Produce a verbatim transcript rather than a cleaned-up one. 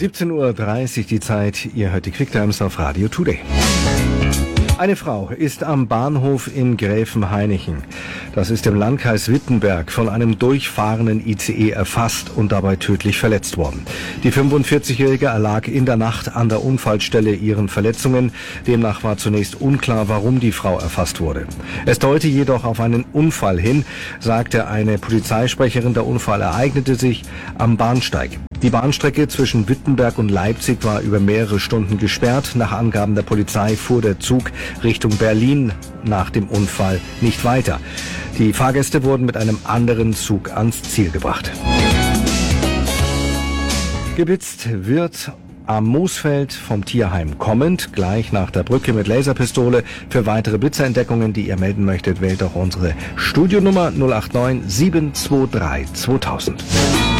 siebzehn Uhr dreißig die Zeit. Ihr hört die Quicktimes auf Radio Today. Eine Frau ist am Bahnhof in Gräfenhainichen, das ist im Landkreis Wittenberg, von einem durchfahrenden I C E erfasst und dabei tödlich verletzt worden. Die fünfundvierzigjährige erlag in der Nacht an der Unfallstelle ihren Verletzungen. Demnach war zunächst unklar, warum die Frau erfasst wurde. Es deute jedoch auf einen Unfall hin, sagte eine Polizeisprecherin. Der Unfall ereignete sich am Bahnsteig. Die Bahnstrecke zwischen Wittenberg und Leipzig war über mehrere Stunden gesperrt. Nach Angaben der Polizei fuhr der Zug Richtung Berlin nach dem Unfall nicht weiter. Die Fahrgäste wurden mit einem anderen Zug ans Ziel gebracht. Gebitzt wird am Moosfeld vom Tierheim kommend, gleich nach der Brücke mit Laserpistole. Für weitere Blitzerentdeckungen, die ihr melden möchtet, wählt doch unsere Studionummer null acht neun sieben zwei drei zweitausend.